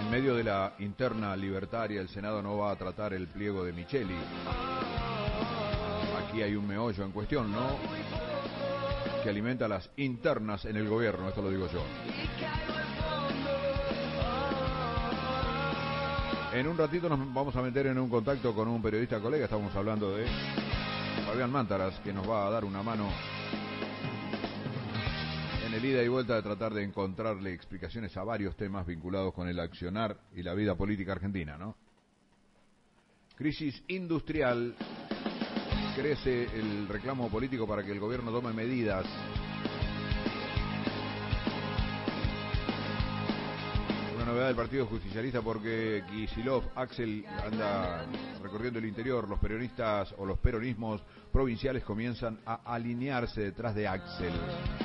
En medio de la interna libertaria, el Senado no va a tratar el pliego de Micheli. Aquí hay un meollo en cuestión, ¿no? Que alimenta las internas en el gobierno, esto lo digo yo. En un ratito nos vamos a meter en un contacto con un periodista colega, estamos hablando de Fabián Mántaras, que nos va a dar una mano en el ida y vuelta de tratar de encontrarle explicaciones a varios temas vinculados con el accionar y la vida política argentina, ¿no? Crisis industrial, crece el reclamo político para que el gobierno tome medidas. Novedad del Partido Justicialista porque Kicillof, Axel anda recorriendo el interior, los peronistas o los peronismos provinciales comienzan a alinearse detrás de Axel.